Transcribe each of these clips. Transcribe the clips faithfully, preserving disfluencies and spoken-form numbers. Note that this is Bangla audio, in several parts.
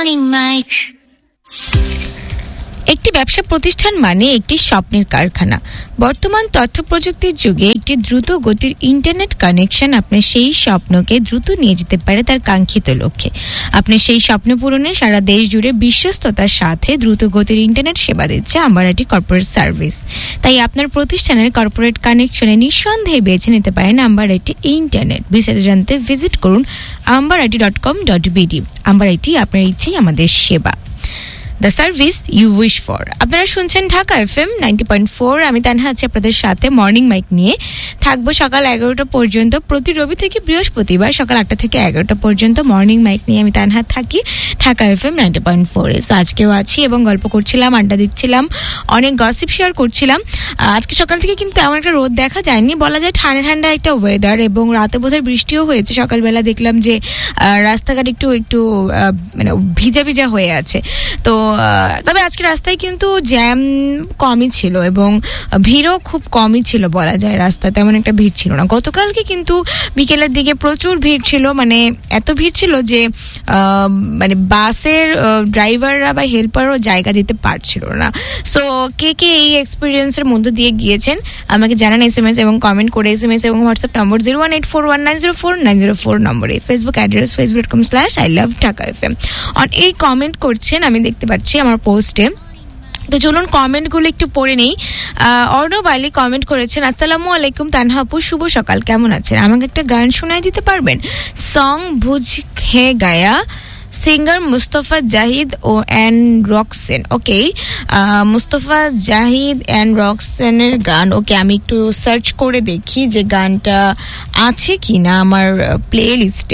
একটি ব্যবসা প্রতিষ্ঠান মানে একটি স্বপ্নের কারখানা। বর্তমান তথ্য প্রযুক্তির যুগে একটি দ্রুত গতির ইন্টারনেট কানেকশন আপনার সেই স্বপ্নকে দ্রুত নিয়ে যেতে পারে তার কাঙ্ক্ষিত লক্ষ্যে। আপনি সেই স্বপ্ন পূরণে সারা দেশ জুড়ে বিশ্বস্ততার সাথে দ্রুত গতির ইন্টারনেট সেবা দিচ্ছে আম্বারাটি কর্পোরেট সার্ভিস। তাই আপনার প্রতিষ্ঠানের কর্পোরেট কানেকশনে নিঃসন্দেহে বেছে নিতে পারেন আম্বারাটি ইন্টারনেট। বিস্তারিত জানতে ভিজিট করুন আম্বারাটি ডট কম ডট বিডি। আম্বারাটি আপনার ইচ্ছেই আমাদের সেবা, the service you wish for. আপনারা শুনছেন Dhaka FM ninety point four. আমি তানহা আছি আপনাদের সাথে মর্নিং মাইক নিয়ে। থাকবো সকাল এগারোটা পর্যন্ত, প্রতি রবি থেকে বৃহস্পতিবার সকাল আটটা থেকে এগারোটা পর্যন্ত মর্নিং মাইক নিয়ে আমি তানহা থাকি Dhaka FM ninety point four এ। আজকেও আছি এবং গল্প করছিলাম, আড্ডা দিচ্ছিলাম, অনেক গসিপ শেয়ার করছিলাম। আজকে সকাল থেকে কিন্তু তেমন একটা রোদ দেখা যায়নি, বলা যায় ঠান্ডা ঠান্ডা একটা ওয়েদার, এবং রাতে বোধহয় বৃষ্টিও হয়েছে। সকালবেলা দেখলাম যে রাস্তাঘাট একটু একটু মানে ভিজা ভিজা হয়ে আছে। তো তবে আজকে রাস্তায় কিন্তু জ্যাম কমই ছিল এবং ভিড়ও খুব কমই ছিল, বলা যায় রাস্তায় তেমন একটা ভিড় ছিল না। গতকালকে কিন্তু বিকেলের দিকে প্রচুর ভিড় ছিল, মানে এত ভিড় ছিল যে মানে বাসের ড্রাইভাররা বা হেল্পারও জায়গা দিতে পারছিল না। সো কে কে এই এক্সপিরিয়েন্সের মধ্য দিয়ে গিয়েছেন আমাকে জানান এস এম এস এবং কমেন্ট করে। এস এম এস এবং WhatsApp number zero one eight four one nine zero four nine zero four নম্বরে, Facebook address Facebook dot com slash I love Dhaka FM. On এই কমেন্ট করছেন আমি দেখতে পাচ্ছি আমার পোস্টে। তো চলুন কমেন্টগুলো একটু পড়ে নেই। অর্ণব আলী কমেন্ট করেছেন, আসসালামু আলাইকুম তানহা আপু, শুভ সকাল, কেমন আছেন? আমাকে একটা গান শোনায় দিতে পারবেন? সং বুঝ হে Gaya, singer Mustafa Zahid O and রক্সেন। Okay, Mustafa Zahid and রক্সেনের গান। ওকে, আমি একটু সার্চ করে দেখি যে গানটা আছে কিনা আমার প্লে লিস্টে।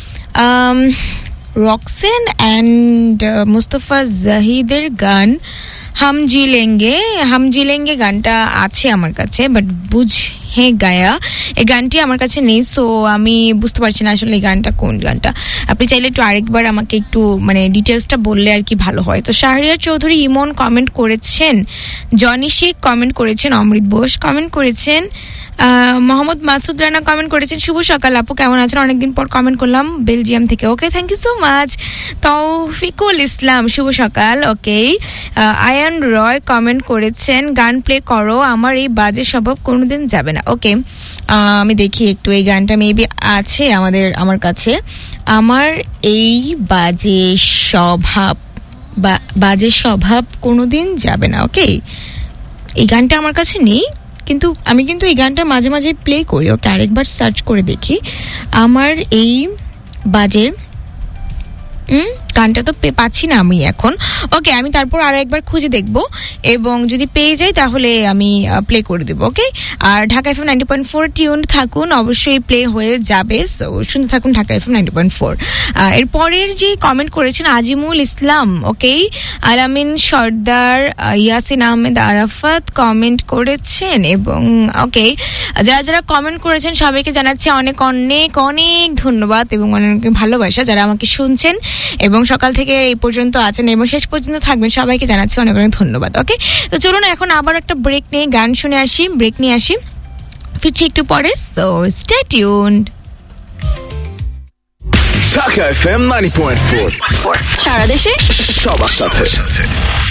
রক্সেন অ্যান্ড মুস্তফা জাহিদের গান হাম জিলেঙ্গে, হাম জিলেঙ্গে গানটা আছে আমার কাছে, বাট বুঝ হে গায়া এই গানটি আমার কাছে নেই। সো আমি বুঝতে পারছি না আসলে এই গানটা কোন গানটা। আপনি চাইলে একটু আরেকবার আমাকে একটু মানে ডিটেলসটা বললে আর কি ভালো হয়। তো শাহরিয়ার চৌধুরী ইমন কমেন্ট করেছেন, জনি শেখ কমেন্ট করেছেন, অমৃত বোস কমেন্ট করেছেন, মোহাম্মদ মাসুদ রানা কমেন্ট করেছেন, শুভ সকাল আপু, কেমন আছেন? অনেকদিন পর কমেন্ট করলাম বেলজিয়াম থেকে। ওকে, thank you so much. Taufiqul ইসলাম, শুভ সকাল। ওকে, আয়ান রয় কমেন্ট করেছেন, গান প্লে করো, আমার এই বাজে স্বভাব কোনোদিন যাবে না। ওকে, আমি দেখি একটু, এই গানটা মেবি আছে আমাদের আমার কাছে, আমার এই বাজে স্বভাব বা বাজে স্বভাব কোনোদিন যাবে না। ওকে, এই গানটা আমার কাছে নেই, কিন্তু আমি কিন্তু এই গানটা মাঝে মাঝে প্লে করি। ওকে, আরেকবার সার্চ করে দেখি, আমার এই বাজে হুম গানটা তো পাচ্ছি না আমি এখন। ওকে, আমি তারপর আরো একবার খুঁজে দেখবো এবং যদি পেয়ে যাই তাহলে আমি প্লে করে দেবো। ওকে, আর Dhaka FM ninety point four tune থাকুন, অবশ্যই প্লে হয়ে যাবে। সো শুনতে থাকুন Dhaka FM ninety point four. এর পরের যে কমেন্ট করেছেন আজিমুল ইসলাম, ওকে, আলামিন সর্দার, ইয়াসিন আহমেদ আরাফাত কমেন্ট করেছেন, এবং ওকে যারা যারা কমেন্ট করেছেন সবাইকে জানাচ্ছি অনেক অনেক অনেক ধন্যবাদ এবং অনেক ভালোবাসা। যারা আমাকে শুনছেন এবং সকাল থেকে এই পর্যন্ত আছেন এবং শেষ পর্যন্ত থাকবেন, সবাইকে জানাচ্ছি অনেক অনেক ধন্যবাদ। ওকে, তো চলুন এখন আবার একটা ব্রেক নিয়ে গান শুনে আসি, ব্রেক নিয়ে আসি, ফিরছি একটু পরে। So stay tuned. Dhaka FM ninety point four, সারা দেশে সবার সাথে।